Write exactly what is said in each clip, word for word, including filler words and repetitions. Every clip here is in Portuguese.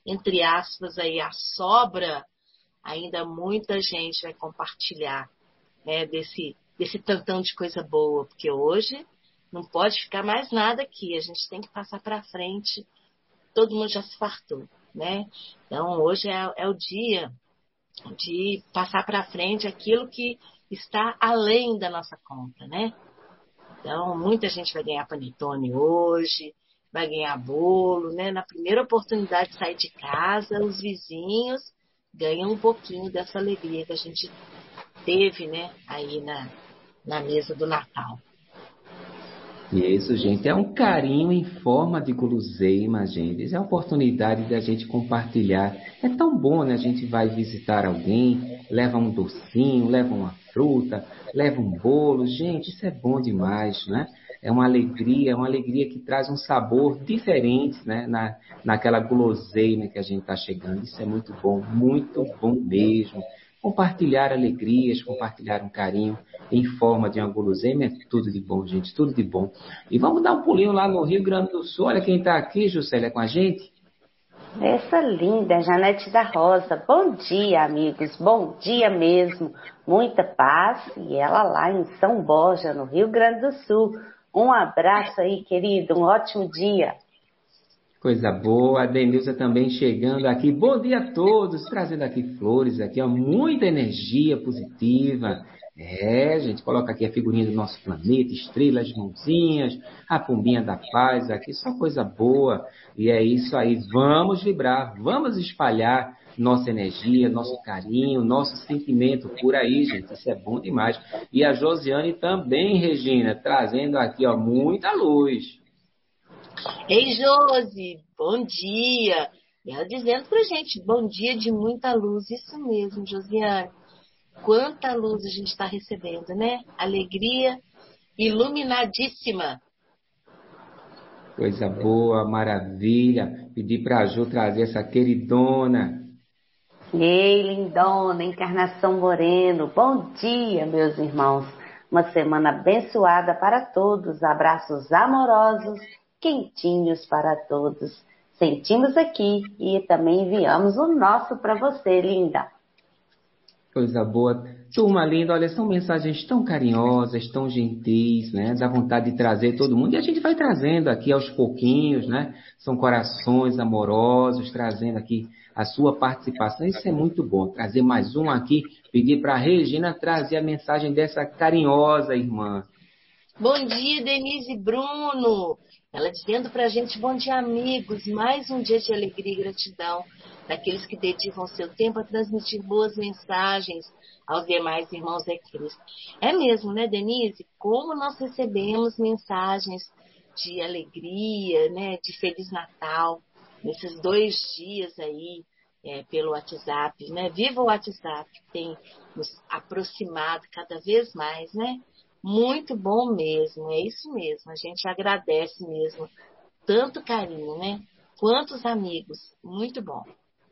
entre aspas, aí a sobra, ainda muita gente vai compartilhar, né, desse, desse tantão de coisa boa, porque hoje não pode ficar mais nada aqui, a gente tem que passar para frente, todo mundo já se fartou, né? Então hoje é, é o dia de passar para frente aquilo que está além da nossa conta, né? Então muita gente vai ganhar panetone hoje, vai ganhar bolo, né? Na primeira oportunidade de sair de casa, os vizinhos ganham um pouquinho dessa alegria que a gente teve, né? Aí na, na mesa do Natal. Isso, gente, é um carinho em forma de guloseima, gente. É a oportunidade da gente compartilhar. É tão bom, né? A gente vai visitar alguém, leva um docinho, leva uma fruta, leva um bolo. Gente, isso é bom demais, né? É uma alegria, é uma alegria que traz um sabor diferente, né? Na, naquela guloseima que a gente está chegando. Isso é muito bom, muito bom mesmo. Compartilhar alegrias, compartilhar um carinho em forma de uma guloseima é tudo de bom, gente, tudo de bom. E vamos dar um pulinho lá no Rio Grande do Sul. Olha quem está aqui, Juscelia, com a gente. Essa linda, Janete da Rosa. Bom dia, amigos. Bom dia mesmo. Muita paz. E ela lá em São Borja, no Rio Grande do Sul. Um abraço aí, querido. Um ótimo dia. Coisa boa. A Denilza também chegando aqui. Bom dia a todos. Trazendo aqui flores, aqui, ó, muita energia positiva. É, gente, coloca aqui a figurinha do nosso planeta, estrelas, mãozinhas, a pombinha da paz aqui, só coisa boa. E é isso aí, vamos vibrar, vamos espalhar nossa energia, nosso carinho, nosso sentimento por aí, gente, isso é bom demais. E a Josiane também, Regina, trazendo aqui, ó, muita luz. Ei, Josi, bom dia. E ela dizendo pra gente, bom dia de muita luz, isso mesmo, Josiane. Quanta luz a gente está recebendo, né? Alegria iluminadíssima. Coisa boa, maravilha. Pedi para a Ju trazer essa queridona. Ei, lindona, Encarnação Moreno. Bom dia, meus irmãos. Uma semana abençoada para todos. Abraços amorosos, quentinhos para todos. Sentimos aqui e também enviamos o nosso para você, linda. Coisa boa. Turma linda, olha, são mensagens tão carinhosas, tão gentis, né? Dá vontade de trazer todo mundo. E a gente vai trazendo aqui aos pouquinhos, né? São corações amorosos, trazendo aqui a sua participação. Isso é muito bom. Trazer mais um aqui, pedir para a Regina trazer a mensagem dessa carinhosa irmã. Bom dia, Denise e Bruno. Ela dizendo pra gente, bom dia, amigos. Mais um dia de alegria e gratidão daqueles que dedicam seu tempo a transmitir boas mensagens aos demais irmãos em Cristo. É mesmo, né, Denise? Como nós recebemos mensagens de alegria, né, de Feliz Natal, nesses dois dias aí, é, pelo WhatsApp, né? Viva o WhatsApp, que tem nos aproximado cada vez mais, né? Muito bom mesmo, é isso mesmo. A gente agradece mesmo. Tanto carinho, né? Quantos amigos. Muito bom.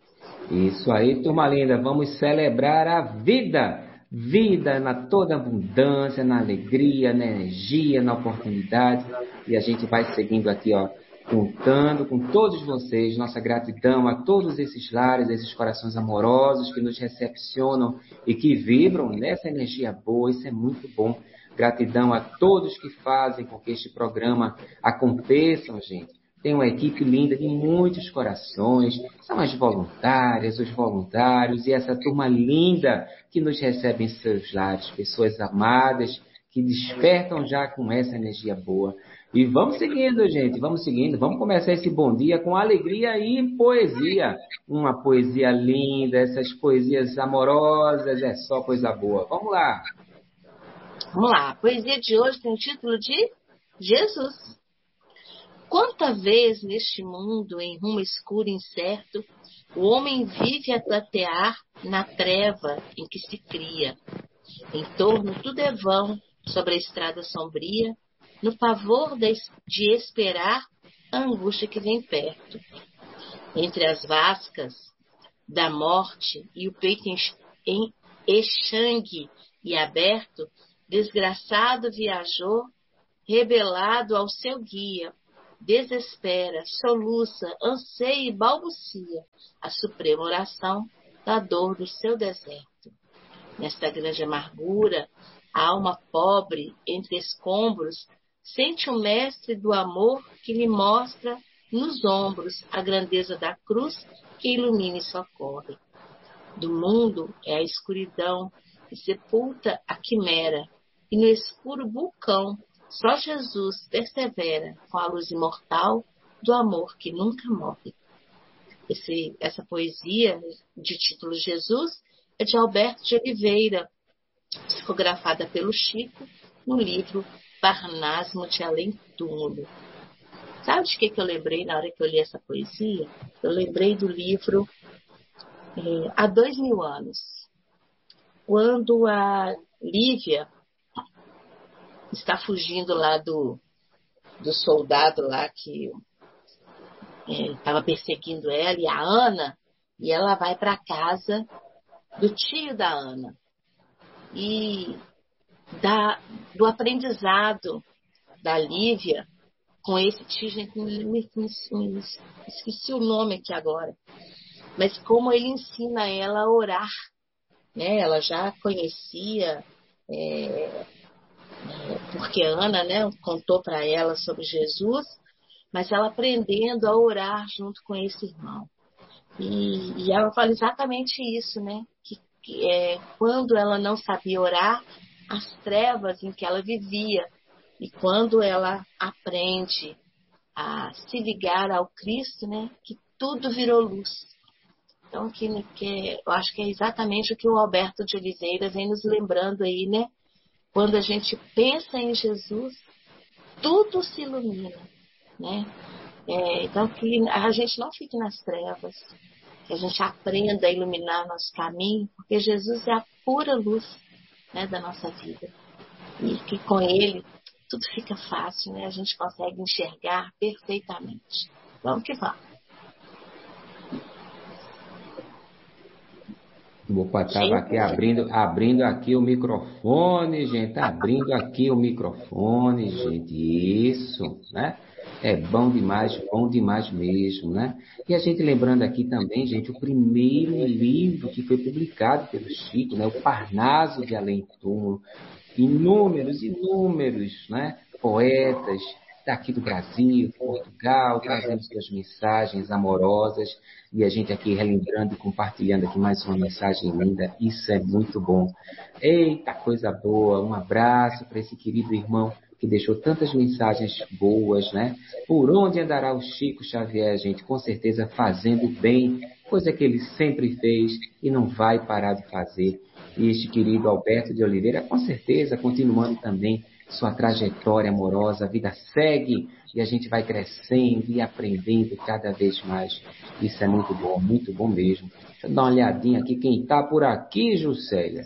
Isso aí, turma linda, vamos celebrar a vida. Vida na toda abundância, na alegria, na energia, na oportunidade. E a gente vai seguindo aqui, ó, contando com todos vocês, nossa gratidão a todos esses lares, esses corações amorosos que nos recepcionam e que vibram nessa energia boa. Isso é muito bom. Gratidão a todos que fazem com que este programa aconteça, gente. Tem uma equipe linda de muitos corações, são as voluntárias, os voluntários e essa turma linda que nos recebe em seus lares, pessoas amadas que despertam já com essa energia boa. E vamos seguindo, gente, vamos seguindo, vamos começar esse bom dia com alegria e poesia. Uma poesia linda, essas poesias amorosas, é só coisa boa. Vamos lá! Vamos lá, a poesia de hoje tem o título de Jesus. Quanta vez neste mundo, em rumo escuro e incerto, o homem vive a tatear na treva em que se cria. Em torno tudo é vão, sobre a estrada sombria, no pavor de esperar a angústia que vem perto. Entre as vascas da morte e o peito em exangue e aberto, desgraçado viajou, rebelado ao seu guia, desespera, soluça, anseia e balbucia a suprema oração da dor do seu deserto. Nesta grande amargura, a alma pobre, entre escombros, sente o mestre do amor que lhe mostra nos ombros a grandeza da cruz que ilumina e socorre. Do mundo é a escuridão que sepulta a quimera, e no escuro vulcão só Jesus persevera com a luz imortal do amor que nunca morre. Esse, essa poesia, de título Jesus, é de Alberto de Oliveira, psicografada pelo Chico, no livro Parnasmo de Além Túmulo. Sabe de que, que eu lembrei na hora que eu li essa poesia? Eu lembrei do livro é, Há Dois Mil Anos, quando a Lívia está fugindo lá do, do soldado lá que estava é, perseguindo ela, e a Ana, e ela vai para a casa do tio da Ana. E da, do aprendizado da Lívia com esse tio, gente, me, me, me, esqueci o nome aqui agora, mas como ele ensina ela a orar, né? Ela já conhecia, é, é, porque a Ana, né, contou para ela sobre Jesus, mas ela aprendendo a orar junto com esse irmão. E, e ela fala exatamente isso, né? Que, que é, quando ela não sabia orar, as trevas em que ela vivia, e quando ela aprende a se ligar ao Cristo, né, que tudo virou luz. Então, que, que, eu acho que é exatamente o que o Alberto de Oliveira vem nos lembrando aí, né? Quando a gente pensa em Jesus, tudo se ilumina, né? É, então, que a gente não fique nas trevas, que a gente aprenda a iluminar nosso caminho, porque Jesus é a pura luz, né, da nossa vida. E que com Ele tudo fica fácil, né? A gente consegue enxergar perfeitamente. Vamos que vamos. Opa, estava aqui abrindo, abrindo aqui o microfone, gente, abrindo aqui o microfone, gente, isso, né? É bom demais, bom demais mesmo, né? E a gente lembrando aqui também, gente, o primeiro livro que foi publicado pelo Chico, né? O Parnaso de Além Túmulo, inúmeros, inúmeros, né? Poetas daqui do Brasil, de Portugal, trazendo suas mensagens amorosas, e a gente aqui relembrando e compartilhando aqui mais uma mensagem linda. Isso é muito bom. Eita, coisa boa. Um abraço para esse querido irmão que deixou tantas mensagens boas, né? Por onde andará o Chico Xavier, gente? Com certeza fazendo bem, coisa que ele sempre fez e não vai parar de fazer. E este querido Alberto de Oliveira, com certeza, continuando também sua trajetória amorosa, a vida segue e a gente vai crescendo e aprendendo cada vez mais. Isso é muito bom, muito bom mesmo. Deixa eu dar uma olhadinha aqui, quem está por aqui, Juscelia?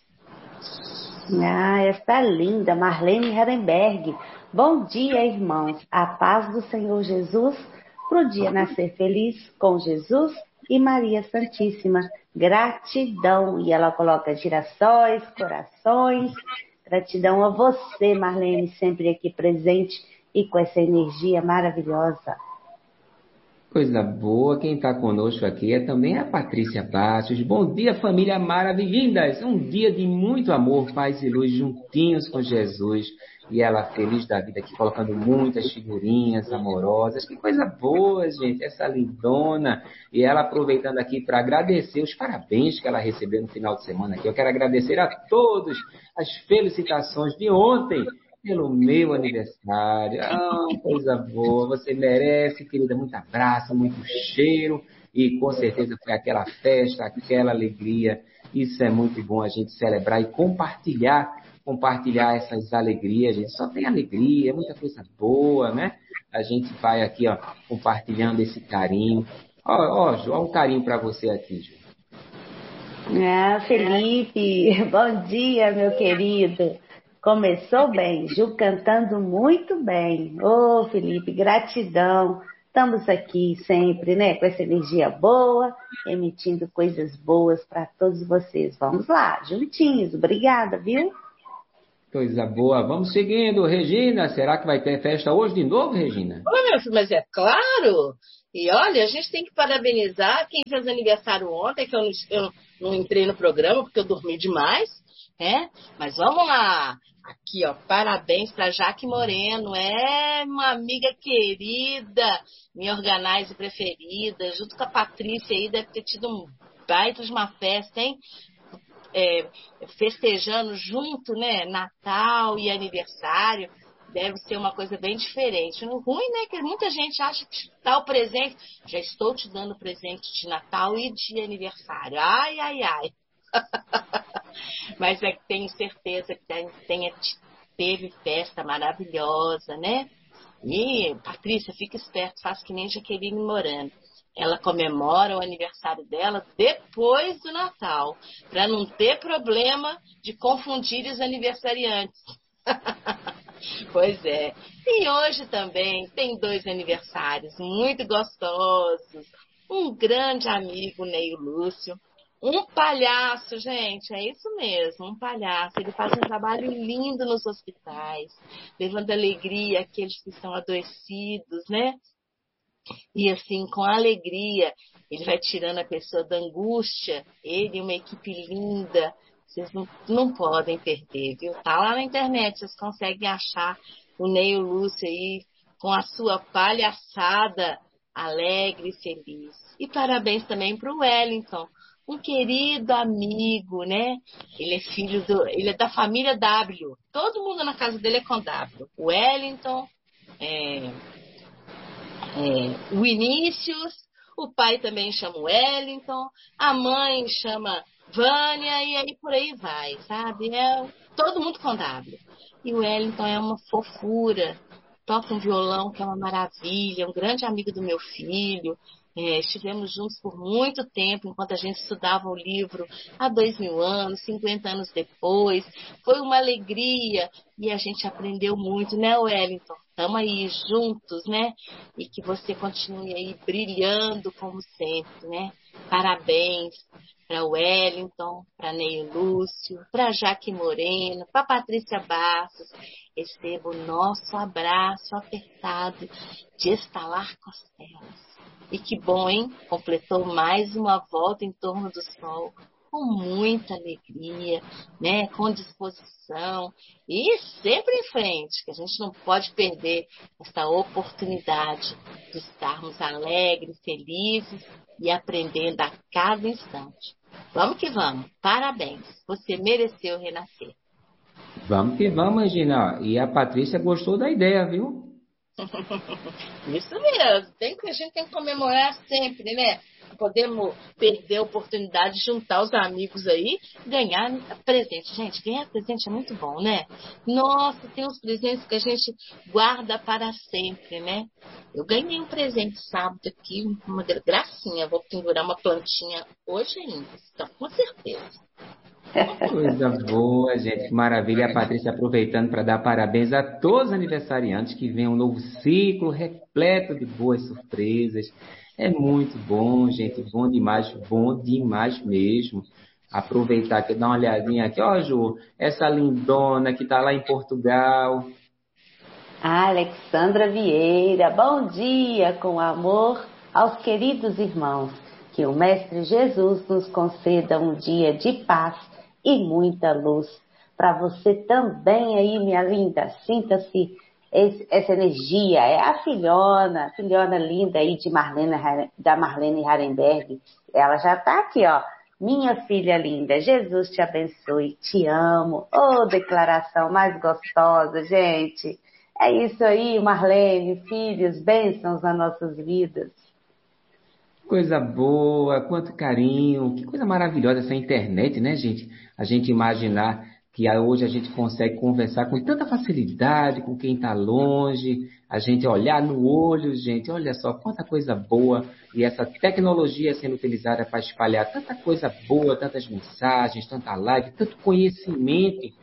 Ah, esta linda, Marlene Herenberg. Bom dia, irmãos. A paz do Senhor Jesus, pro dia nascer feliz com Jesus e Maria Santíssima. Gratidão. E ela coloca girassóis, corações. Gratidão a você, Marlene, sempre aqui presente e com essa energia maravilhosa. Coisa boa, quem está conosco aqui é também a Patrícia Bastos. Bom dia, família maravilhindas! Um dia de muito amor, paz e luz, juntinhos com Jesus. E ela feliz da vida aqui, colocando muitas figurinhas amorosas. Que coisa boa, gente, essa lindona. E ela aproveitando aqui para agradecer os parabéns que ela recebeu no final de semana aqui. Eu quero agradecer a todos as felicitações de ontem pelo meu aniversário. Ah, coisa boa, você merece, querida, muito abraço, muito cheiro, e com certeza foi aquela festa, aquela alegria. Isso é muito bom a gente celebrar e compartilhar, compartilhar essas alegrias, a gente só tem alegria, muita coisa boa, né? A gente vai aqui, ó, compartilhando esse carinho. Ó, ó, Ju, ó, um carinho para você aqui, Ju. Ah, Felipe, bom dia, meu querido. Começou bem, Ju cantando muito bem. Ô, oh, Felipe, gratidão. Estamos aqui sempre, né, com essa energia boa, emitindo coisas boas para todos vocês. Vamos lá, juntinhos. Obrigada, viu? Coisa boa. Vamos seguindo, Regina. Será que vai ter festa hoje de novo, Regina? Ô, meu filho, mas é claro. E olha, a gente tem que parabenizar quem fez aniversário ontem, que eu não, eu não entrei no programa porque eu dormi demais, né? Mas vamos lá. Aqui, ó, parabéns para Jaque Moreno. É uma amiga querida, minha organizer preferida, junto com a Patrícia aí, deve ter tido um baita de uma festa, hein? É, festejando junto, né? Natal e aniversário. Deve ser uma coisa bem diferente. O ruim, né? Que muita gente acha que dá o presente. Já estou te dando presente de Natal e de aniversário. Ai, ai, ai. Mas é que tenho certeza que tenha, teve festa maravilhosa, né? E, Patrícia, fica esperto, faz que nem Jaqueline Morano. Ela comemora o aniversário dela depois do Natal, para não ter problema de confundir os aniversariantes. Pois é. E hoje também tem dois aniversários muito gostosos. Um grande amigo, Neio Lúcio. Um palhaço, gente, é isso mesmo, um palhaço. Ele faz um trabalho lindo nos hospitais, levando alegria àqueles que estão adoecidos, né? E assim, com alegria, ele vai tirando a pessoa da angústia. Ele e uma equipe linda. Vocês não, não podem perder, viu? Tá lá na internet, vocês conseguem achar o Neio Lúcio aí com a sua palhaçada alegre e feliz. E parabéns também para o Wellington, um querido amigo, né? Ele é filho do, ele é da família W. Todo mundo na casa dele é com W. O Wellington, é, é, o Vinícius, o pai também chama Wellington, a mãe chama Vânia, e aí por aí vai, sabe? É todo mundo com W. E o Wellington é uma fofura, toca um violão que é uma maravilha, um grande amigo do meu filho. É, estivemos juntos por muito tempo, enquanto a gente estudava o livro há dois mil anos, cinquenta anos depois. Foi uma alegria e a gente aprendeu muito, né, Wellington? Estamos aí juntos, né? E que você continue aí brilhando como sempre, né? Parabéns para Wellington, para Neio Lúcio, para Jaque Moreno, para Patrícia Bastos. Receba o nosso abraço apertado de estalar costelas. E que bom, hein? Completou mais uma volta em torno do sol, com muita alegria, né? Com disposição e sempre em frente, que a gente não pode perder essa oportunidade de estarmos alegres, felizes e aprendendo a cada instante. Vamos que vamos. Parabéns. Você mereceu renascer. Vamos que vamos, Regina. E a Patrícia gostou da ideia, viu? Isso mesmo, tem que, a gente tem que comemorar sempre, né? Podemos perder a oportunidade de juntar os amigos aí, ganhar presente. Gente, ganhar presente é muito bom, né? Nossa, tem uns presentes que a gente guarda para sempre, né? Eu ganhei um presente sábado aqui, uma gracinha. Vou pendurar uma plantinha hoje ainda, então, com certeza. Coisa boa, gente, que maravilha. A Patrícia aproveitando para dar parabéns a todos os aniversariantes, que vem um novo ciclo repleto de boas surpresas. É muito bom, gente, bom demais, bom demais mesmo. Aproveitar aqui, dar uma olhadinha aqui, ó, Ju, essa lindona que tá lá em Portugal. Alexandra Vieira, bom dia com amor aos queridos irmãos. Que o Mestre Jesus nos conceda um dia de paz e muita luz. Para você também aí, minha linda, sinta-se essa energia. É a filhona, a filhona linda aí de Marlene, da Marlene Harenberg. Ela já está aqui, ó. Minha filha linda, Jesus te abençoe, te amo. Oh, declaração mais gostosa, gente. É isso aí, Marlene, filhos, bênçãos nas nossas vidas. Coisa boa, quanto carinho, que coisa maravilhosa essa internet, né, gente? A gente imaginar que hoje a gente consegue conversar com tanta facilidade com quem está longe, a gente olhar no olho, gente, olha só quanta coisa boa, e essa tecnologia sendo utilizada para espalhar tanta coisa boa, tantas mensagens, tanta live, tanto conhecimento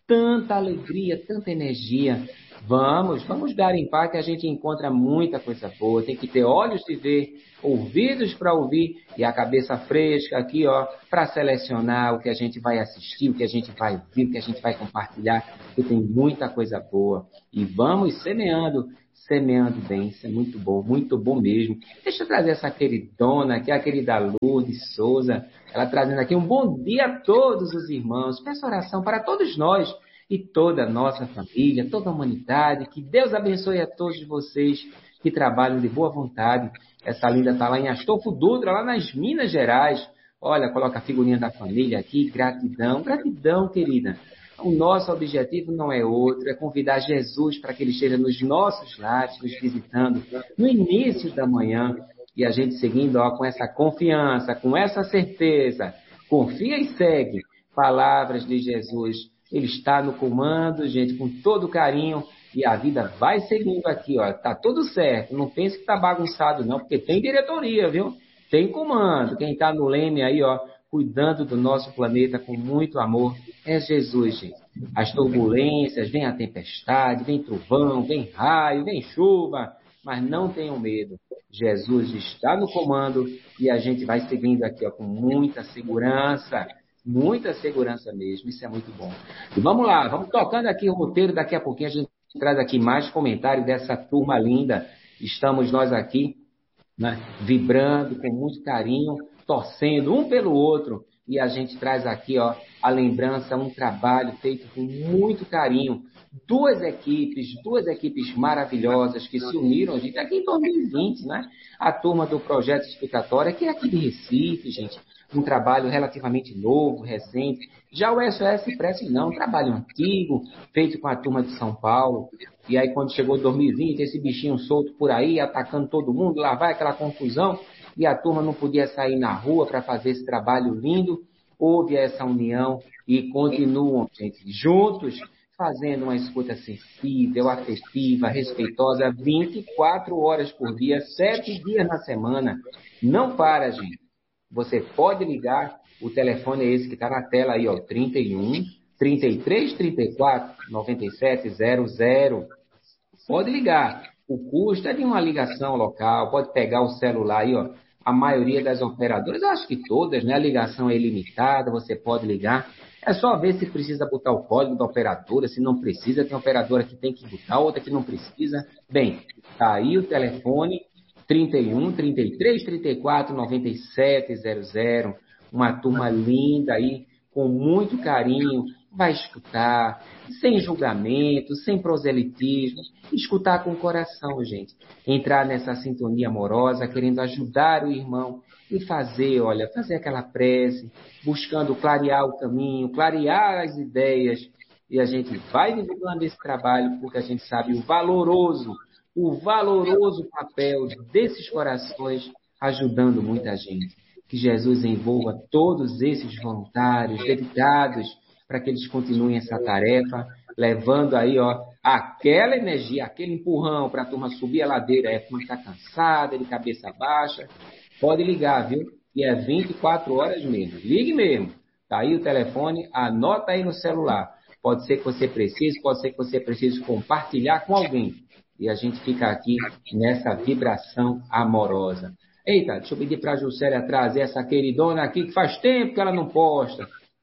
tanta alegria, tanta energia. Vamos, vamos garimpar que a gente encontra muita coisa boa. Tem que ter olhos de ver, ouvidos para ouvir e a cabeça fresca aqui, ó, para selecionar o que a gente vai assistir, o que a gente vai ver, o que a gente vai compartilhar, porque tem muita coisa boa. E vamos semeando, semeando bem. Isso é muito bom, muito bom mesmo. Deixa eu trazer essa queridona, que é a querida Lourdes Souza. Ela trazendo aqui um bom dia a todos os irmãos. Peço oração para todos nós e toda a nossa família, toda a humanidade. Que Deus abençoe a todos vocês que trabalham de boa vontade. Essa linda está lá em Astolfo Dutra, lá nas Minas Gerais. Olha, coloca a figurinha da família aqui. Gratidão, gratidão, querida. O nosso objetivo não é outro, é convidar Jesus para que Ele esteja nos nossos lares, nos visitando no início da manhã. E a gente seguindo ó, com essa confiança, com essa certeza. Confia e segue. Palavras de Jesus. Ele está no comando, gente, com todo carinho, e a vida vai seguindo aqui, ó. Tá tudo certo. Não pense que tá bagunçado, não, porque tem diretoria, viu? Tem comando. Quem tá no leme aí, ó, cuidando do nosso planeta com muito amor, é Jesus, gente. As turbulências, vem a tempestade, vem trovão, vem raio, vem chuva, mas não tenham medo. Jesus está no comando e a gente vai seguindo aqui, ó, com muita segurança. Muita segurança mesmo, isso é muito bom. E vamos lá, vamos tocando aqui o roteiro, daqui a pouquinho a gente traz aqui mais comentários dessa turma linda. Estamos nós aqui, né, vibrando com muito carinho, torcendo um pelo outro, e a gente traz aqui ó, a lembrança, um trabalho feito com muito carinho. Duas equipes, duas equipes maravilhosas que se uniram, gente, aqui em dois mil e vinte, né? A turma do Projeto Explicatória, que é aqui de Recife, gente. Um trabalho relativamente novo, recente. Já o S O S Prece não, um trabalho antigo, feito com a turma de São Paulo. E aí quando chegou dois mil e vinte, esse bichinho solto por aí, atacando todo mundo, lá vai aquela confusão, e a turma não podia sair na rua para fazer esse trabalho lindo. Houve essa união e continuam, gente, juntos, fazendo uma escuta sensível, afetiva, respeitosa, vinte e quatro horas por dia, sete dias na semana. Não para, gente. Você pode ligar, o telefone é esse que está na tela aí, ó, trinta e um, trinta e três, trinta e quatro, noventa e sete zero zero. Pode ligar. O custo é de uma ligação local, pode pegar o celular aí, ó. A maioria das operadoras, acho que todas, né? A ligação é ilimitada, você pode ligar. É só ver se precisa botar o código da operadora, se não precisa, tem operadora que tem que botar, outra que não precisa. Bem, tá aí o telefone, trinta e um, trinta e três, trinta e quatro, noventa e sete zero zero. Uma turma linda aí, com muito carinho, vai escutar, sem julgamento, sem proselitismo, escutar com o coração, gente. Entrar nessa sintonia amorosa, querendo ajudar o irmão e fazer, olha, fazer aquela prece, buscando clarear o caminho, clarear as ideias. E a gente vai divulgando esse trabalho porque a gente sabe o valoroso, o valoroso papel desses corações ajudando muita gente. Que Jesus envolva todos esses voluntários dedicados para que eles continuem essa tarefa, levando aí, ó, aquela energia, aquele empurrão para a turma subir a ladeira. É, a turma está cansada, de cabeça baixa. Pode ligar, viu? E é vinte e quatro horas mesmo. Ligue mesmo. Tá aí o telefone, anota aí no celular. Pode ser que você precise, pode ser que você precise compartilhar com alguém. E a gente fica aqui nessa vibração amorosa. Eita, deixa eu pedir para a Juscelia trazer essa queridona aqui, que faz tempo que ela não posta.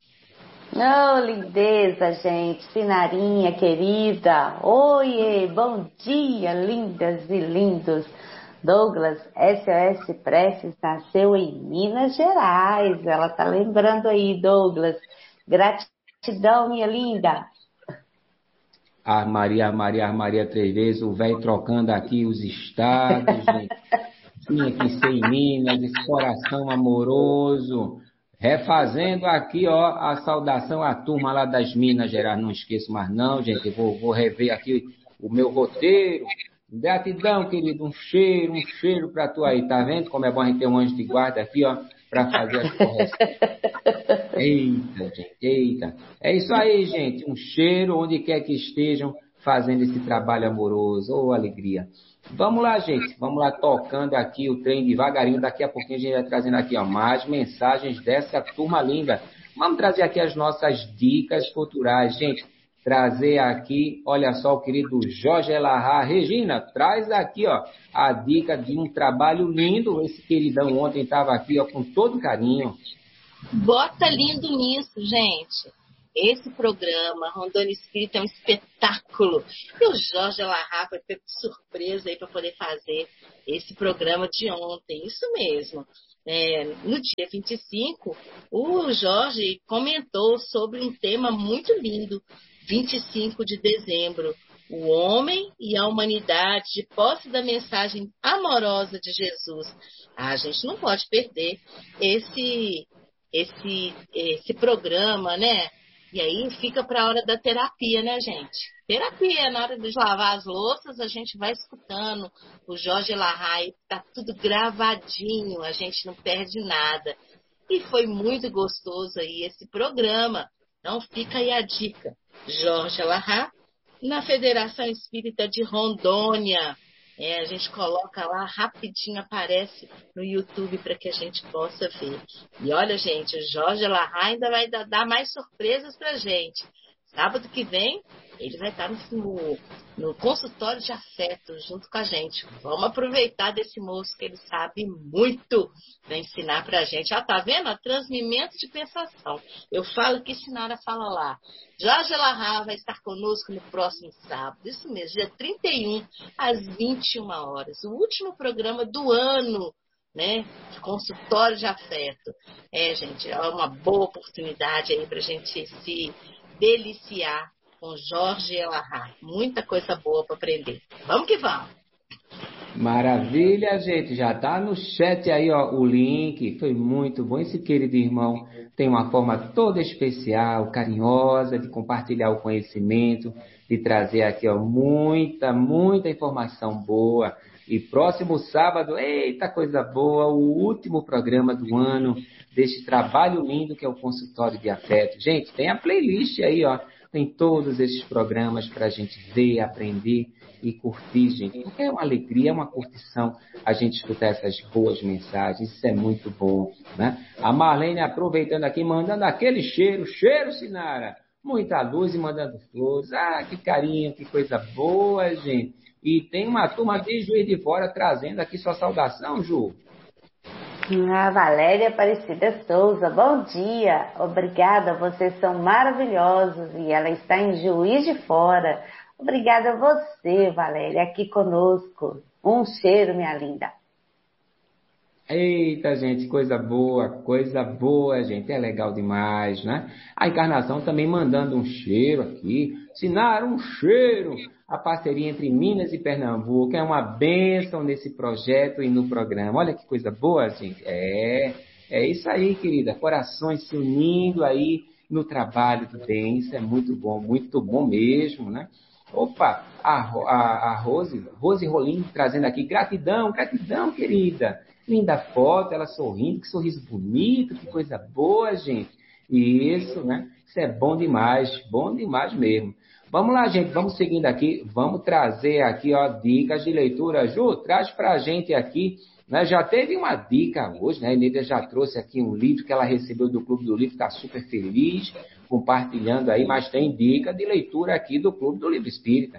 Oh, lindeza, gente. Sinarinha, querida. Oiê, bom dia, lindas e lindos. Douglas, S O S Preces nasceu em Minas Gerais. Ela tá lembrando aí, Douglas. Gratidão, minha linda. Ah, Maria, Maria, Maria, três vezes. O velho trocando aqui os estados, gente. Tinha que ser em Minas, esse coração amoroso. Refazendo aqui, ó, a saudação à turma lá das Minas Gerais. Não esqueço mais não, gente. Eu vou, vou rever aqui o meu roteiro. Gratidão, querido. Um cheiro, um cheiro pra tu aí. Tá vendo como é bom a gente ter um anjo de guarda aqui, ó, pra fazer as correções. Eita, gente, eita. É isso aí, gente. Um cheiro onde quer que estejam fazendo esse trabalho amoroso. Ô, alegria. Vamos lá, gente. Vamos lá tocando aqui o trem devagarinho. Daqui a pouquinho a gente vai trazendo aqui ó, mais mensagens dessa turma linda. Vamos trazer aqui as nossas dicas culturais. Gente, trazer aqui, olha só, o querido Jorge Elahá. Regina, traz aqui, ó, a dica de um trabalho lindo. Esse queridão ontem estava aqui, ó, com todo carinho. Bota lindo nisso, gente. Esse programa, Rondônia Espírita, é um espetáculo. E o Jorge Elahá foi pego de surpresa aí para poder fazer esse programa de ontem. Isso mesmo. É, no dia vinte e cinco, o Jorge comentou sobre um tema muito lindo, vinte e cinco de dezembro. O homem e a humanidade, de posse da mensagem amorosa de Jesus. Ah, a gente não pode perder esse, esse, esse programa, né? E aí fica para a hora da terapia, né, gente? Terapia, na hora de lavar as louças, a gente vai escutando o Jorge Elahá, tá tudo gravadinho, a gente não perde nada. E foi muito gostoso aí esse programa. Então fica aí a dica. Jorge Elahá, na Federação Espírita de Rondônia. É, a gente coloca lá, rapidinho aparece no YouTube para que a gente possa ver. E olha, gente, o Jorge Elahá ainda vai dar mais surpresas para a gente. Sábado que vem, ele vai estar no, no consultório de afeto junto com a gente. Vamos aproveitar desse moço que ele sabe muito para ensinar para a gente. Ah, tá vendo? A transmimento de pensação. Eu falo que Sinara fala lá. Jorge Elahá vai estar conosco no próximo sábado. Isso mesmo, dia trinta e um, às vinte e uma horas. O último programa do ano, né? De consultório de afeto. É, gente, é uma boa oportunidade aí para a gente se deliciar com Jorge Elahá. Muita coisa boa para aprender. Vamos que vamos. Maravilha, gente. Já tá no chat aí, ó, o link. Foi muito bom. Esse querido irmão tem uma forma toda especial, carinhosa, de compartilhar o conhecimento, de trazer aqui, ó, muita, muita informação boa. E próximo sábado, eita coisa boa, o último programa do ano deste trabalho lindo que é o Consultório de Afeto. Gente, tem a playlist aí, ó. Tem todos esses programas para a gente ver, aprender e curtir, gente. Porque é uma alegria, é uma curtição a gente escutar essas boas mensagens. Isso é muito bom, né? A Marlene aproveitando aqui, mandando aquele cheiro, cheiro, Sinara. Muita luz e mandando flores. Ah, que carinho, que coisa boa, gente. E tem uma turma de Juiz de Fora trazendo aqui sua saudação, Ju. A Valéria Aparecida Souza, bom dia, obrigada, vocês são maravilhosos e ela está em Juiz de Fora. Obrigada a você, Valéria, aqui conosco. Um cheiro, minha linda. Eita, gente, coisa boa, coisa boa, gente, é legal demais, né? A Encarnação também mandando um cheiro aqui, Sinara, um cheiro. A parceria entre Minas e Pernambuco é uma bênção nesse projeto e no programa. Olha que coisa boa, gente. É, é isso aí, querida. Corações se unindo aí no trabalho do bem. Isso é muito bom, muito bom mesmo, né? Opa, a, a, a Rose, Rose Rolim trazendo aqui gratidão, gratidão, querida. Linda foto, ela sorrindo, que sorriso bonito, que coisa boa, gente. Isso, né? Isso é bom demais, bom demais mesmo. Vamos lá, gente, vamos seguindo aqui, vamos trazer aqui, ó, dicas de leitura. Ju, traz pra gente aqui, né? Já teve uma dica hoje, né? A Eneida já trouxe aqui um livro que ela recebeu do Clube do Livro, está super feliz, compartilhando aí, mas tem dica de leitura aqui do Clube do Livro Espírita.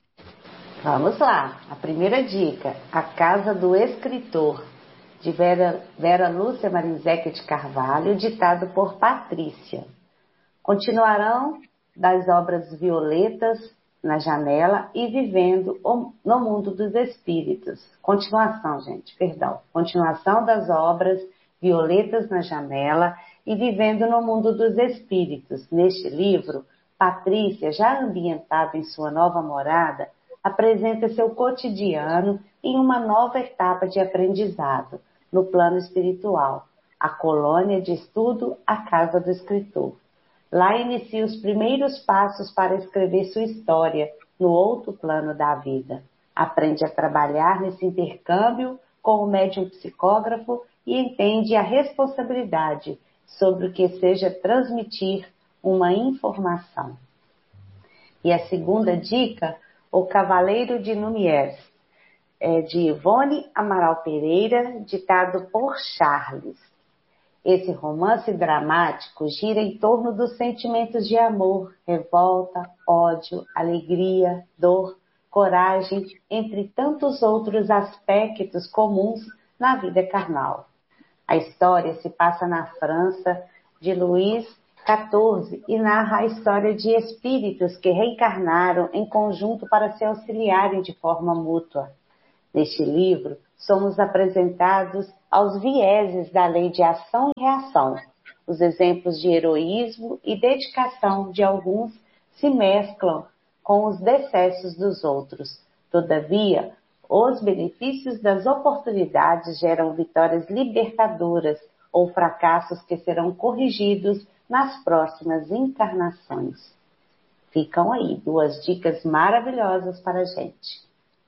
Vamos lá, a primeira dica, A Casa do Escritor, de Vera, Vera Lúcia Marinzec de Carvalho, ditado por Patrícia. Continuarão das obras Violetas na Janela e Vivendo no Mundo dos Espíritos. Continuação, gente, perdão. Continuação das obras Violetas na Janela e Vivendo no Mundo dos Espíritos. Neste livro, Patrícia, já ambientada em sua nova morada, apresenta seu cotidiano em uma nova etapa de aprendizado no plano espiritual, a colônia de estudo, a Casa do Escritor. Lá inicia os primeiros passos para escrever sua história no outro plano da vida. Aprende a trabalhar nesse intercâmbio com o médium psicógrafo e entende a responsabilidade sobre o que seja transmitir uma informação. E a segunda dica, O Cavaleiro de Numiers, é de Ivone Amaral Pereira, ditado por Charles. Esse romance dramático gira em torno dos sentimentos de amor, revolta, ódio, alegria, dor, coragem, entre tantos outros aspectos comuns na vida carnal. A história se passa na França de Luís quatorze e narra a história de espíritos que reencarnaram em conjunto para se auxiliarem de forma mútua. Neste livro, somos apresentados aos vieses da lei de ação e reação. Os exemplos de heroísmo e dedicação de alguns se mesclam com os decessos dos outros. Todavia, os benefícios das oportunidades geram vitórias libertadoras ou fracassos que serão corrigidos nas próximas encarnações. Ficam aí duas dicas maravilhosas para a gente.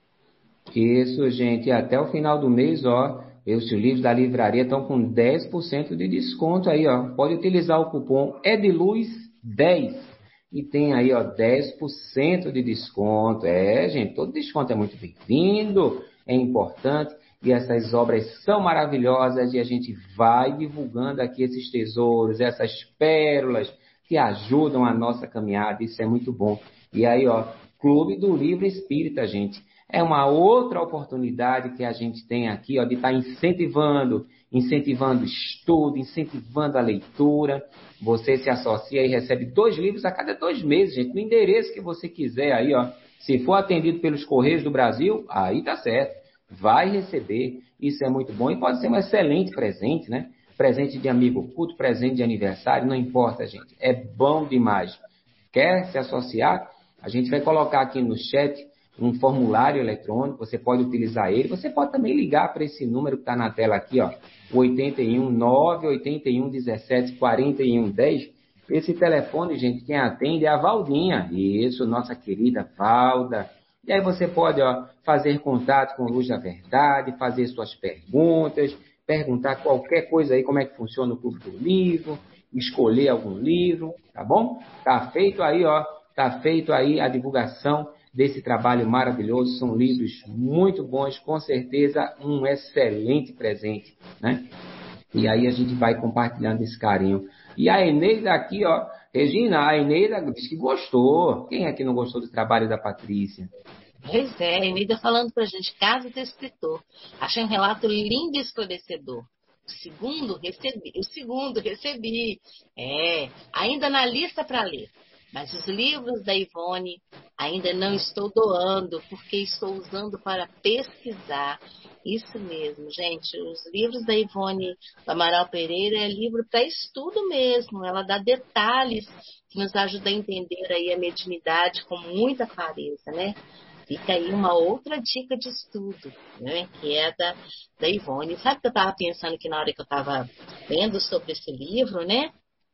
Isso, gente. Até o final do mês, ó, os livros da livraria estão com dez por cento de desconto aí, ó. Pode utilizar o cupom Ediluz dez e tem aí, ó, dez por cento de desconto. É, gente, todo desconto é muito bem-vindo, é importante. E essas obras são maravilhosas e a gente vai divulgando aqui esses tesouros, essas pérolas que ajudam a nossa caminhada. Isso é muito bom. E aí, ó, Clube do Livro Espírita, gente. É uma outra oportunidade que a gente tem aqui, ó, de estar incentivando, incentivando o estudo, incentivando a leitura. Você se associa e recebe dois livros a cada dois meses, gente, no endereço que você quiser aí, ó. Se for atendido pelos Correios do Brasil, aí tá certo. Vai receber, isso é muito bom e pode ser um excelente presente, né? Presente de amigo oculto, presente de aniversário, não importa, gente. É bom demais. Quer se associar? A gente vai colocar aqui no chat um formulário eletrônico, você pode utilizar ele, você pode também ligar para esse número que está na tela aqui, ó, oitenta e um, nove oito um, dezessete, quarenta e um, dez. Esse telefone, gente, quem atende é a Valdinha, isso, nossa querida Valda. E aí você pode, ó, fazer contato com Luz da Verdade, fazer suas perguntas, perguntar qualquer coisa aí, como é que funciona o Clube do Livro, escolher algum livro, tá bom? Tá feito aí, ó, tá feito aí a divulgação desse trabalho maravilhoso. São livros muito bons, com certeza um excelente presente, né? E aí a gente vai compartilhando esse carinho. E a Eneida aqui, ó, Regina, a Eneida disse que gostou. Quem é que não gostou do trabalho da Patrícia? Pois é, a Eneida falando pra gente, Casa do Escritor. Achei um relato lindo e esclarecedor. O segundo recebi, o segundo recebi. É, ainda na lista para ler. Mas os livros da Ivone ainda não estou doando, porque estou usando para pesquisar. Isso mesmo, gente. Os livros da Ivone do Amaral Pereira é livro para estudo mesmo. Ela dá detalhes que nos ajudam a entender aí a mediunidade com muita clareza, né? Fica aí uma outra dica de estudo, né? Que é da, da Ivone. Sabe o que eu estava pensando aqui na hora que eu estava lendo sobre esse livro, né?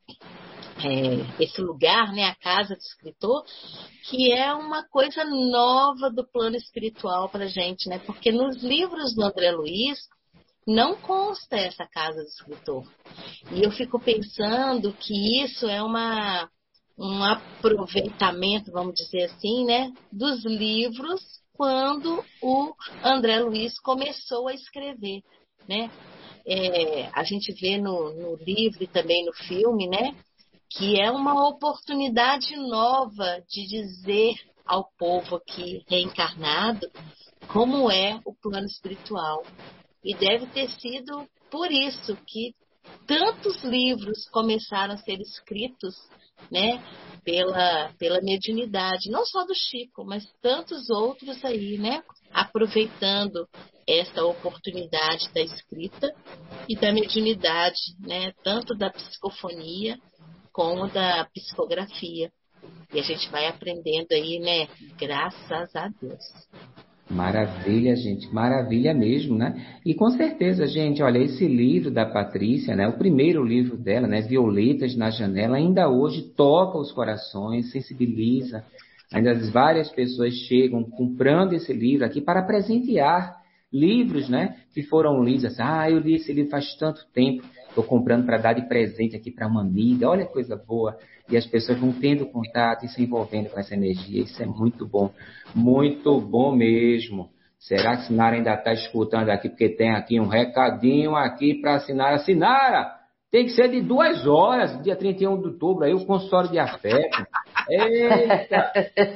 É, esse lugar, né, a casa do escritor, que é uma coisa nova do plano espiritual para a gente, né? Porque nos livros do André Luiz não consta essa casa do escritor. E eu fico pensando que isso é uma, um aproveitamento, vamos dizer assim, né, dos livros quando o André Luiz começou a escrever, né? É, a gente vê no, no livro e também no filme, né, que é uma oportunidade nova de dizer ao povo aqui reencarnado como é o plano espiritual. E deve ter sido por isso que tantos livros começaram a ser escritos, né, pela, pela mediunidade, não só do Chico, mas tantos outros aí, né, aproveitando essa oportunidade da escrita e da mediunidade, né, tanto da psicofonia como da psicografia. E a gente vai aprendendo aí, né? Graças a Deus. Maravilha, gente, maravilha mesmo, né? E com certeza, gente, olha, esse livro da Patrícia, né? O primeiro livro dela, né? Violetas na Janela, ainda hoje toca os corações, sensibiliza. Ainda várias pessoas chegam comprando esse livro aqui para presentear livros, né? Que foram lidos assim, ah, eu li esse livro faz tanto tempo. Estou comprando para dar de presente aqui para uma amiga, olha que coisa boa. E as pessoas vão tendo contato e se envolvendo com essa energia. Isso é muito bom, muito bom mesmo. Será que a Sinara ainda está escutando aqui? Porque tem aqui um recadinho aqui para a Sinara. Sinara, Tem que ser de duas horas, dia trinta e um de outubro, aí o consultório de afeto. Eita!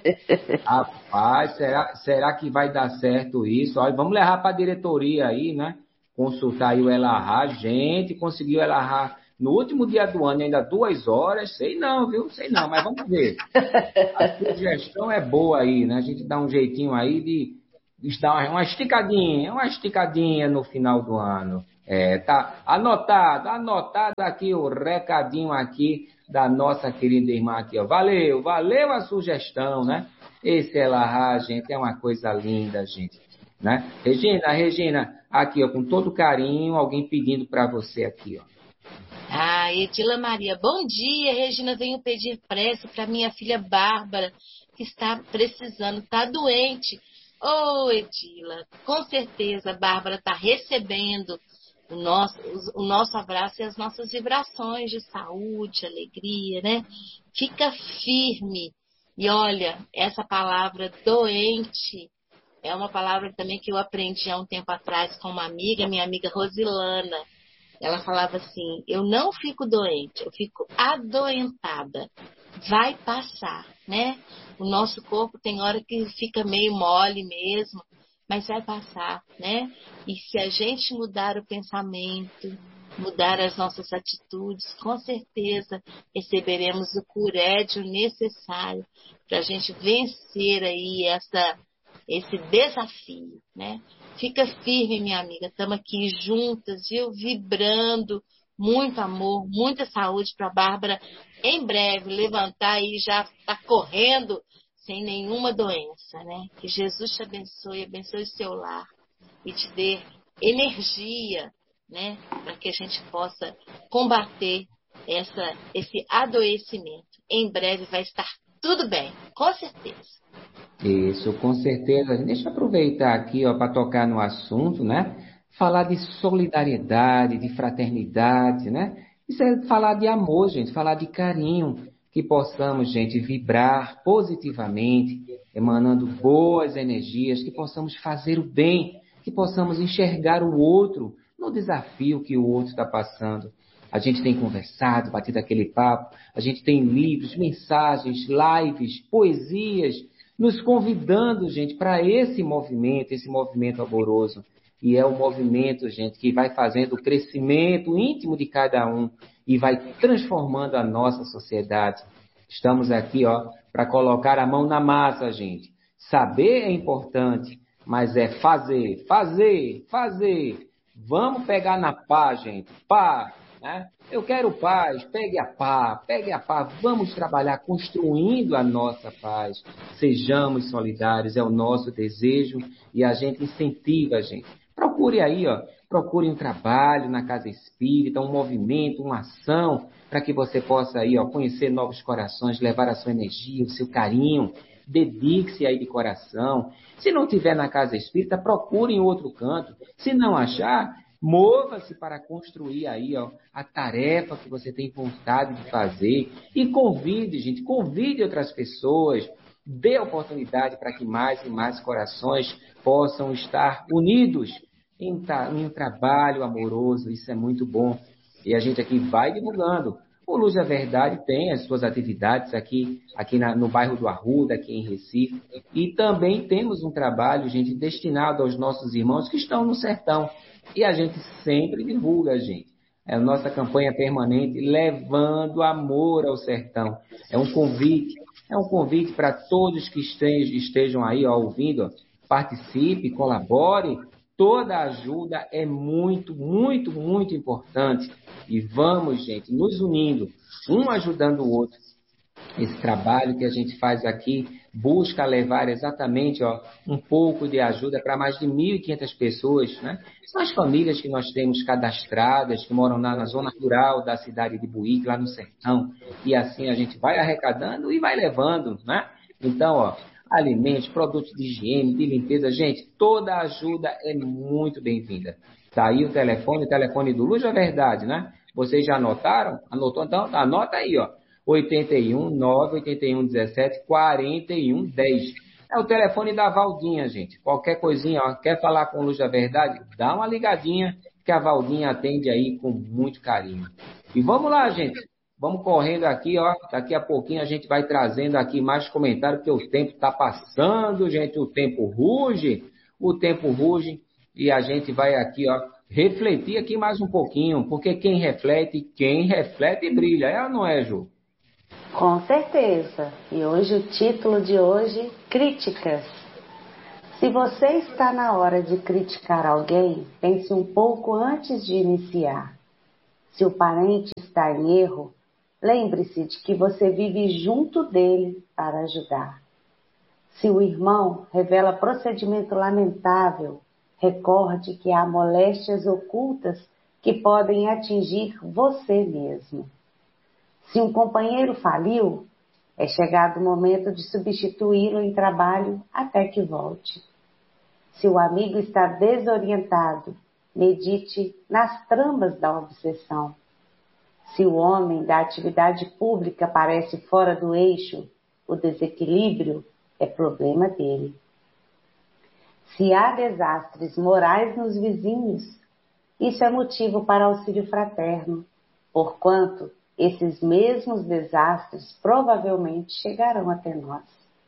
Rapaz, será, será que vai dar certo isso? Olha, vamos levar para a diretoria aí, né? Consultar aí o Elahá. Gente, conseguiu Elahá no último dia do ano, ainda duas horas. Sei não, viu? Sei não, mas vamos ver. A sugestão é boa aí, né? A gente dá um jeitinho aí de, de dar uma, uma esticadinha, uma esticadinha no final do ano. É, tá anotado, anotado aqui o recadinho aqui da nossa querida irmã aqui, ó. Valeu, valeu a sugestão, né? Esse Elahá, gente, é uma coisa linda, gente, né? Regina, Regina, aqui, ó, com todo carinho, alguém pedindo para você aqui, ó. Ah, Edila Maria, bom dia, Regina, venho pedir prece para minha filha Bárbara, que está precisando, está doente. Ô, Edila, com certeza a Bárbara está recebendo o nosso, o nosso abraço e as nossas vibrações de saúde, alegria, né? Fica firme. E olha, essa palavra doente é uma palavra também que eu aprendi há um tempo atrás com uma amiga, minha amiga Rosilana. Ela falava assim, eu não fico doente, eu fico adoentada. Vai passar, né? O nosso corpo tem hora que fica meio mole mesmo, mas vai passar, né? E se a gente mudar o pensamento, mudar as nossas atitudes, com certeza receberemos o curédio necessário para a gente vencer aí essa, esse desafio, né? Fica firme, minha amiga, estamos aqui juntas, viu? Vibrando, muito amor, muita saúde para a Bárbara em breve levantar e já tá correndo sem nenhuma doença, né? Que Jesus te abençoe, abençoe o seu lar e te dê energia, né? Para que a gente possa combater essa, esse adoecimento. Em breve vai estar tudo bem, com certeza. Isso, com certeza. Deixa eu aproveitar aqui, ó, para tocar no assunto, né? Falar de solidariedade, de fraternidade, né? Isso é falar de amor, gente, falar de carinho. Que possamos, gente, vibrar positivamente, emanando boas energias, que possamos fazer o bem, que possamos enxergar o outro no desafio que o outro está passando. A gente tem conversado, batido aquele papo, a gente tem livros, mensagens, lives, poesias, nos convidando, gente, para esse movimento, esse movimento amoroso. E é o movimento, gente, que vai fazendo o crescimento íntimo de cada um e vai transformando a nossa sociedade. Estamos aqui, ó, para colocar a mão na massa, gente. Saber é importante, mas é fazer, fazer, fazer. Vamos pegar na pá, gente. Pá, né? Eu quero paz, pegue a pá, pegue a pá. Vamos trabalhar construindo a nossa paz. Sejamos solidários, é o nosso desejo e a gente incentiva, gente. Procure aí, ó, procure um trabalho na casa espírita, um movimento, uma ação, para que você possa aí, ó, conhecer novos corações, levar a sua energia, o seu carinho. Dedique-se aí de coração. Se não tiver na casa espírita, procure em outro canto. Se não achar, mova-se para construir aí, ó, a tarefa que você tem vontade de fazer. E convide, gente, convide outras pessoas. Dê oportunidade para que mais e mais corações possam estar unidos em, em um trabalho amoroso. Isso é muito bom. E a gente aqui vai divulgando. O Luz da Verdade tem as suas atividades aqui, aqui na, no bairro do Arruda, aqui em Recife. E também temos um trabalho, gente, destinado aos nossos irmãos que estão no sertão. E a gente sempre divulga, gente. É a nossa campanha permanente, levando amor ao sertão. É um convite, é um convite para todos que estejam, estejam aí ó, ouvindo. Ó, participe, colabore. Toda ajuda é muito, muito, muito importante. E vamos, gente, nos unindo, um ajudando o outro. Esse trabalho que a gente faz aqui busca levar exatamente ó, um pouco de ajuda para mais de mil e quinhentas pessoas, né? São as famílias que nós temos cadastradas, que moram lá na zona rural da cidade de Buíque, lá no sertão. E assim a gente vai arrecadando e vai levando, né? Então, ó, alimentos, produtos de higiene, de limpeza. Gente, toda ajuda é muito bem-vinda. Tá aí o telefone, o telefone do Luz da Verdade, né? Vocês já anotaram? Anotou? Então, anota aí, ó. oito um, nove oito um, dezessete, quarenta e um, dez. É o telefone da Valdinha, gente. Qualquer coisinha, ó, quer falar com Luz da Verdade? Dá uma ligadinha que a Valdinha atende aí com muito carinho. E vamos lá, gente. Vamos correndo aqui, ó. Daqui a pouquinho a gente vai trazendo aqui mais comentários, porque o tempo está passando, gente. O tempo ruge, o tempo ruge. E a gente vai aqui, ó, refletir aqui mais um pouquinho, porque quem reflete, quem reflete brilha. É ou não é, Ju? Com certeza. E hoje o título de hoje, críticas. Se você está na hora de criticar alguém, pense um pouco antes de iniciar. Se o parente está em erro, lembre-se de que você vive junto dele para ajudar. Se o irmão revela procedimento lamentável, recorde que há moléstias ocultas que podem atingir você mesmo. Se um companheiro faliu, é chegado o momento de substituí-lo em trabalho até que volte. Se o amigo está desorientado, medite nas tramas da obsessão. Se o homem da atividade pública parece fora do eixo, o desequilíbrio é problema dele. Se há desastres morais nos vizinhos, isso é motivo para auxílio fraterno, porquanto esses mesmos desastres provavelmente chegarão até nós.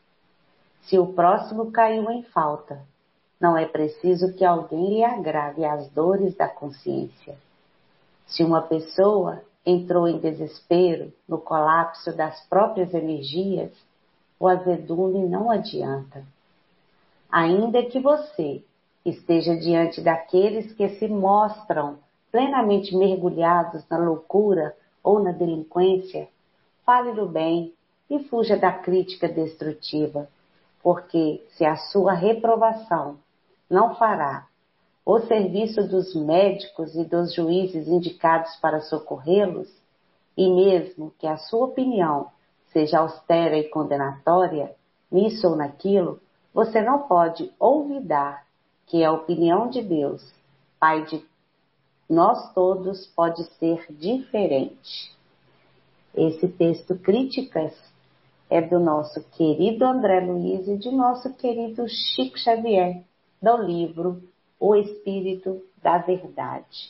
Se o próximo caiu em falta, não é preciso que alguém lhe agrave as dores da consciência. Se uma pessoa entrou em desespero no colapso das próprias energias, o azedume não adianta. Ainda que você esteja diante daqueles que se mostram plenamente mergulhados na loucura ou na delinquência, fale do bem e fuja da crítica destrutiva, porque se a sua reprovação não fará o serviço dos médicos e dos juízes indicados para socorrê-los, e mesmo que a sua opinião seja austera e condenatória, nisso ou naquilo, você não pode olvidar que a opinião de Deus, Pai de nós todos, pode ser diferente. Esse texto Críticas é do nosso querido André Luiz e de nosso querido Chico Xavier, do livro O Espírito da Verdade.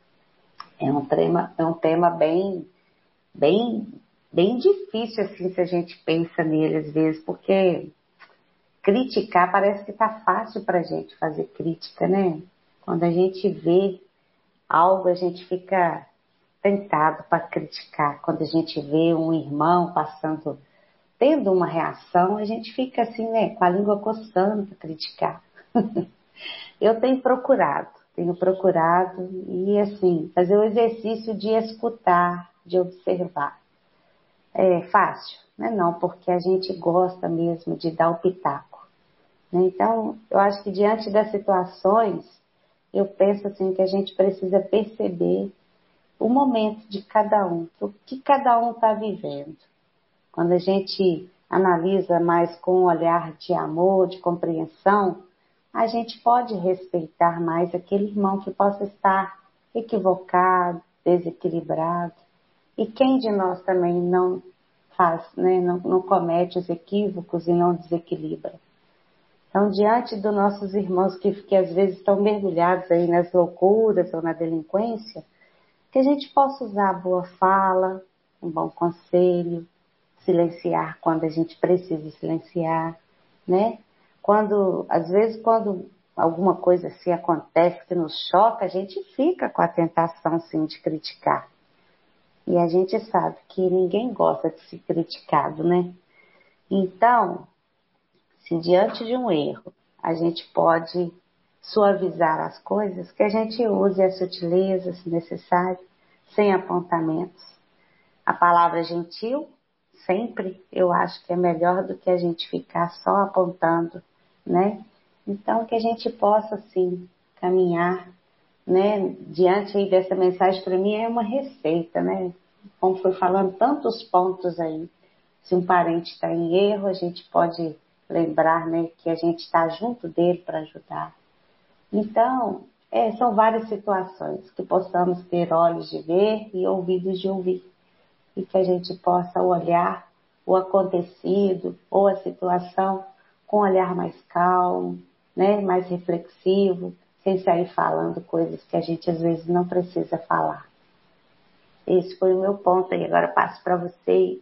É um tema, é um tema bem, bem, bem difícil assim, se a gente pensa nele às vezes, porque criticar parece que tá fácil para a gente fazer crítica, né? Quando a gente vê algo, a gente fica tentado para criticar. Quando a gente vê um irmão passando, tendo uma reação, a gente fica assim, né, com a língua coçando para criticar. Eu tenho procurado, tenho procurado e assim, fazer o exercício de escutar, de observar. É fácil, né? Não, porque a gente gosta mesmo de dar o pitaco. Então, eu acho que diante das situações, eu penso assim que a gente precisa perceber o momento de cada um, o que cada um está vivendo. Quando a gente analisa mais com um olhar de amor, de compreensão, a gente pode respeitar mais aquele irmão que possa estar equivocado, desequilibrado. E quem de nós também não faz, né, não, não comete os equívocos e não desequilibra? Então, diante dos nossos irmãos que, que às vezes estão mergulhados aí nas loucuras ou na delinquência, que a gente possa usar a boa fala, um bom conselho, silenciar quando a gente precisa silenciar, né? Quando, às vezes, quando alguma coisa assim acontece que nos choca, a gente fica com a tentação, sim, de criticar. E a gente sabe que ninguém gosta de ser criticado, né? Então, se diante de um erro a gente pode suavizar as coisas, que a gente use a sutileza, se necessário, sem apontamentos. A palavra gentil, sempre, eu acho que é melhor do que a gente ficar só apontando, né? Então, que a gente possa, sim, caminhar, né? Diante aí dessa mensagem, para mim, é uma receita, né? Como foi falando, tantos pontos aí. Se um parente está em erro, a gente pode lembrar, né, que a gente está junto dele para ajudar. Então, é, são várias situações que possamos ter olhos de ver e ouvidos de ouvir. E que a gente possa olhar o acontecido ou a situação com um olhar mais calmo, né, mais reflexivo, sem sair falando coisas que a gente às vezes não precisa falar. Esse foi o meu ponto aí. Agora passo para vocês.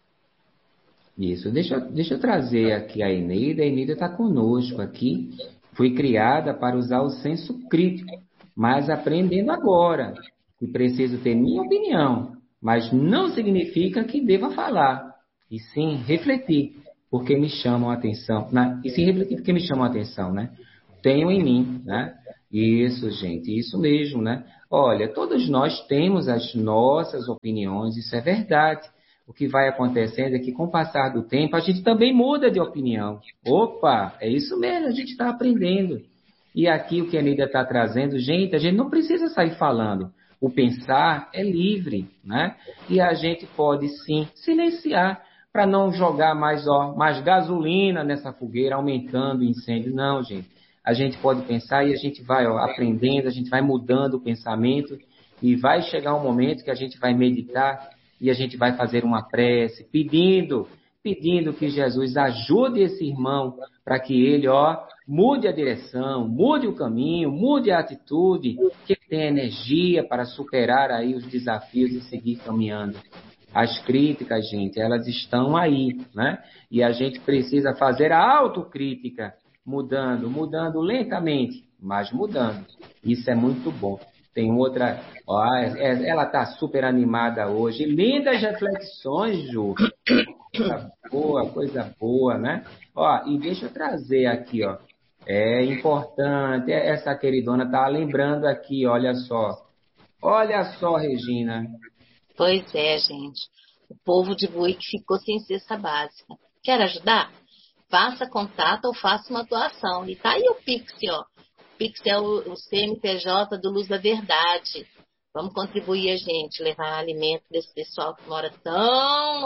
Isso, deixa, eu- deixa eu trazer aqui a Eneida. A Eneida está conosco aqui. Fui criada para usar o senso crítico, mas aprendendo agora que preciso ter minha opinião, mas não significa que deva falar, e sim refletir, porque me chamam a atenção, né? E sim refletir porque me chamam a atenção, né? Tenho em mim, né? Isso, gente, isso mesmo, né? Olha, todos nós temos as nossas opiniões, isso é verdade. O que vai acontecendo é que, com o passar do tempo, a gente também muda de opinião. Opa, é isso mesmo, a gente está aprendendo. E aqui o que a Neida está trazendo, gente, a gente não precisa sair falando. O pensar é livre, né? E a gente pode sim silenciar para não jogar mais, ó, mais gasolina nessa fogueira, aumentando o incêndio. Não, gente. A gente pode pensar e a gente vai, ó, aprendendo, a gente vai mudando o pensamento e vai chegar um momento que a gente vai meditar e a gente vai fazer uma prece, pedindo, pedindo que Jesus ajude esse irmão para que ele, ó, mude a direção, mude o caminho, mude a atitude, que ele tenha energia para superar aí os desafios e seguir caminhando. As críticas, gente, elas estão aí, né? E a gente precisa fazer a autocrítica, mudando, mudando lentamente, mas mudando. Isso é muito bom. Tem outra, ó, ela está super animada hoje. Lindas reflexões, Ju. Coisa boa, coisa boa, né? Ó, e deixa eu trazer aqui, ó. É importante, essa queridona tá lembrando aqui, olha só. Olha só, Regina. Pois é, gente. O povo de Buíque ficou sem cesta básica. Quer ajudar? Faça contato ou faça uma doação. E tá aí o Pix, ó. O Pix é o, o C N P J do Luz da Verdade. Vamos contribuir, a gente, levar alimento desse pessoal que mora tão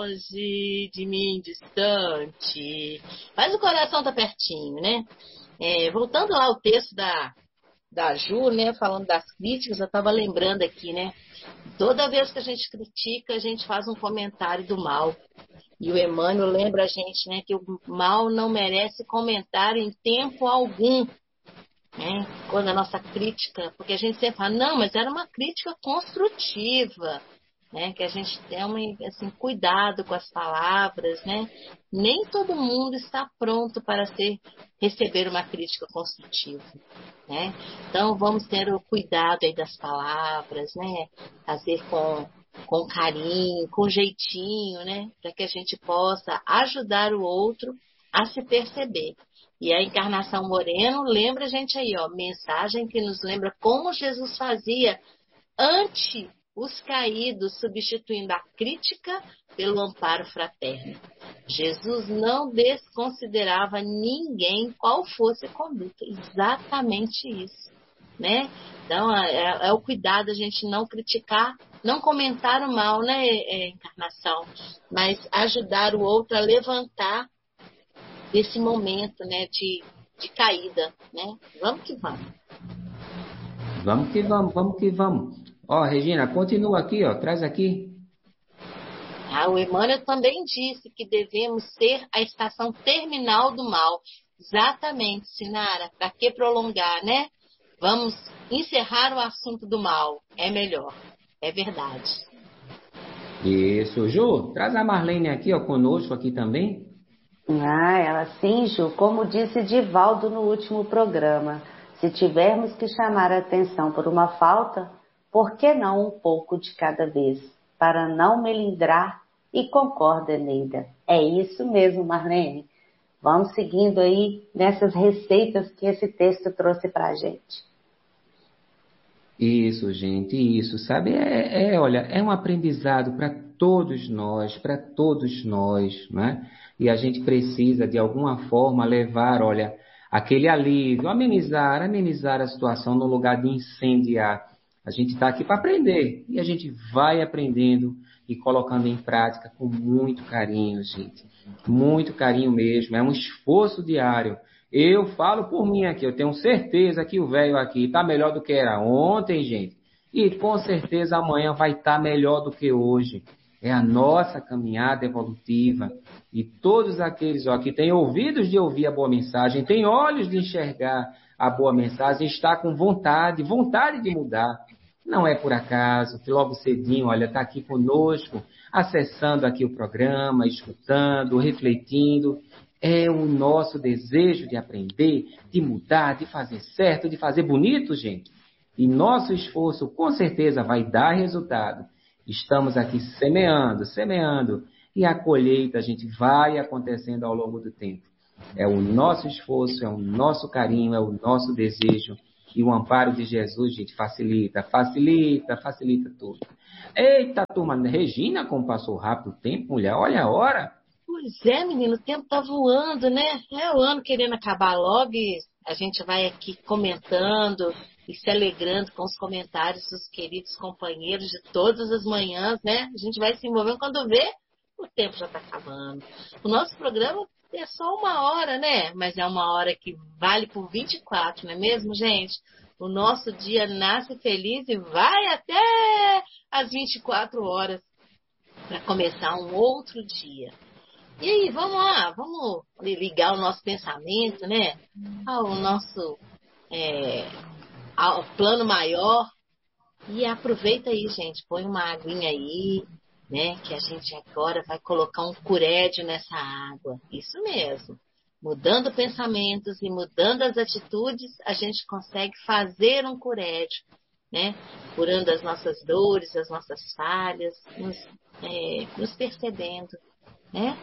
longe de mim, distante. Mas o coração tá pertinho, né? É, voltando lá ao texto da, da Ju, né? Falando das críticas, eu estava lembrando aqui, né? Toda vez que a gente critica, a gente faz um comentário do mal. E o Emmanuel lembra a gente, né, que o mal não merece comentário em tempo algum. Né? Quando a nossa crítica, porque a gente sempre fala, não, mas era uma crítica construtiva, né? Que a gente tem um, assim, cuidado com as palavras, né? Nem todo mundo está pronto para ser, receber uma crítica construtiva, né? Então vamos ter o cuidado aí das palavras, né? Fazer com, com carinho, com jeitinho, né? Para que a gente possa ajudar o outro a se perceber. E a Encarnação Moreno lembra a gente aí, ó, mensagem que nos lembra como Jesus fazia ante os caídos, substituindo a crítica pelo amparo fraterno. Jesus não desconsiderava ninguém, qual fosse a conduta. Exatamente isso, né? Então, é, é o cuidado a gente não criticar, não comentar o mal, né, é, Encarnação, mas ajudar o outro a levantar desse momento, né, de, de caída, né? Vamos que vamos. Vamos que vamos, vamos que vamos. Ó, Regina, continua aqui, ó, traz aqui. Ah, o Emmanuel também disse que devemos ser a estação terminal do mal. Exatamente, Sinara. Para que prolongar, né? Vamos encerrar o assunto do mal. É melhor. É verdade. Isso, Ju, traz a Marlene aqui, ó, conosco aqui também. Ah, ela sim, Ju, como disse Divaldo no último programa, se tivermos que chamar a atenção por uma falta, por que não um pouco de cada vez, para não melindrar? E concorda, Eneida. É isso mesmo, Marlene. Vamos seguindo aí nessas receitas que esse texto trouxe para a gente. Isso, gente, isso, sabe? É, é, olha, é um aprendizado para todos nós, para todos nós, né? E a gente precisa, de alguma forma, levar, olha, aquele alívio, amenizar, amenizar a situação no lugar de incendiar. A gente está aqui para aprender e a gente vai aprendendo e colocando em prática com muito carinho, gente. Muito carinho mesmo, é um esforço diário. Eu falo por mim aqui, eu tenho certeza que o velho aqui está melhor do que era ontem, gente. E com certeza amanhã vai estar melhor do que hoje. É a nossa caminhada evolutiva. E todos aqueles ó, que têm ouvidos de ouvir a boa mensagem, têm olhos de enxergar a boa mensagem, está com vontade, vontade de mudar. não é por acaso que logo cedinho, olha, está aqui conosco, acessando aqui o programa, escutando, refletindo. É o nosso desejo de aprender, de mudar, de fazer certo, de fazer bonito, gente. E nosso esforço com certeza vai dar resultado. Estamos aqui semeando, semeando, e a colheita a gente vai acontecendo ao longo do tempo. É o nosso esforço, é o nosso carinho, é o nosso desejo. E o amparo de Jesus, gente, facilita, facilita, facilita tudo. Eita, turma, Regina, como passou rápido o tempo, mulher, olha a hora. Pois é, menino, o tempo tá voando, né? É o ano querendo acabar logo e a gente vai aqui comentando e se alegrando com os comentários dos queridos companheiros de todas as manhãs, né? A gente vai se envolvendo quando vê, o tempo já tá acabando. O nosso programa é só uma hora, né? Mas é uma hora que vale por vinte e quatro, não é mesmo, gente? O nosso dia nasce feliz e vai até as vinte e quatro horas para começar um outro dia. E aí, vamos lá, vamos ligar o nosso pensamento, né? Ao nosso é, ao plano maior. E aproveita aí, gente, põe uma aguinha aí, né? Que a gente agora vai colocar um curédio nessa água. Isso mesmo. Mudando pensamentos e mudando as atitudes, a gente consegue fazer um curédio, né? Curando as nossas dores, as nossas falhas, nos, é, nos percebendo, né?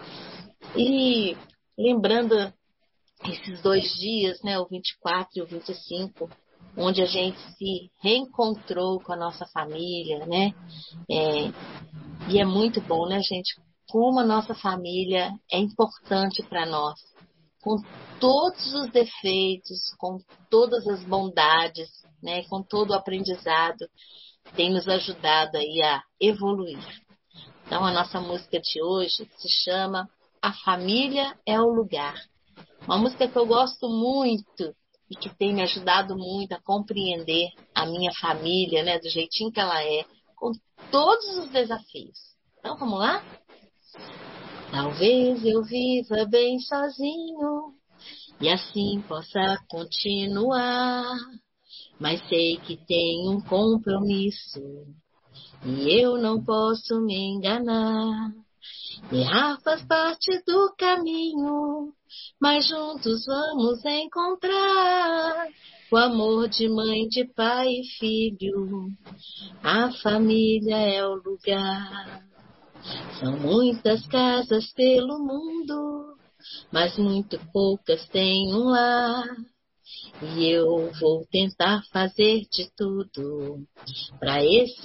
E lembrando esses dois dias, né, o vinte e quatro e o vinte e cinco, onde a gente se reencontrou com a nossa família, né? É, e é muito bom, né, gente? Como a nossa família é importante para nós. Com todos os defeitos, com todas as bondades, né, com todo o aprendizado, tem nos ajudado aí a evoluir. Então, a nossa música de hoje se chama A Família é o Lugar. Uma música que eu gosto muito e que tem me ajudado muito a compreender a minha família, né, do jeitinho que ela é, com todos os desafios. Então, vamos lá? Talvez eu viva bem sozinho e assim possa continuar, mas sei que tenho um compromisso e eu não posso me enganar. Errar faz parte do caminho, mas juntos vamos encontrar o amor de mãe, de pai e filho. A família é o lugar. São muitas casas pelo mundo, mas muito poucas têm um lar. E eu vou tentar fazer de tudo para esse